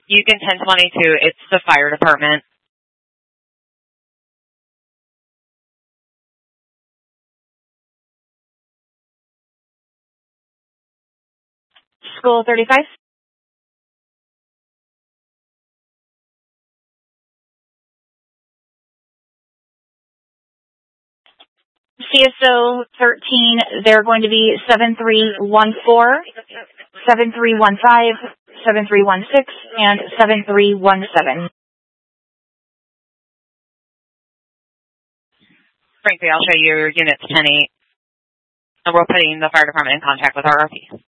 You can 1022. It's the fire department. School 35. CSO 13, they're going to be 7314, 7315, 7316, and 7317. Frankly, I'll show you units 10-8, and we're putting the fire department in contact with RRP.